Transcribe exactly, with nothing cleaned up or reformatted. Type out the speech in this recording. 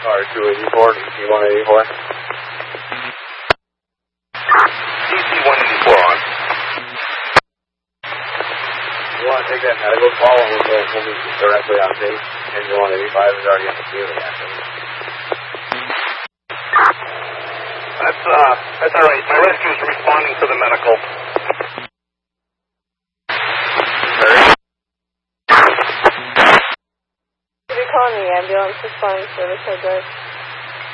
car two eighty-four, D C one eighty-four. D C one eighty-four on. You want to take that medical call and we'll go we'll be directly on base. Engine one eighty-five is already on the field, actually. That's, uh, that's alright. My rescue's responding to the medical. You're calling the ambulance responding service, I guess.